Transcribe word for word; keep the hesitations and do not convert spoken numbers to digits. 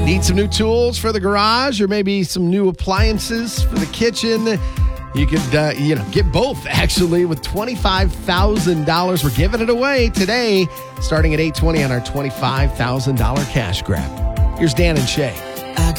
Need some new tools for the garage or maybe some new appliances for the kitchen? You could uh, you know, get both, actually, with twenty-five thousand dollars. We're giving it away today, starting at eight twenty on our twenty-five thousand dollars cash grab. Here's Dan and Shay.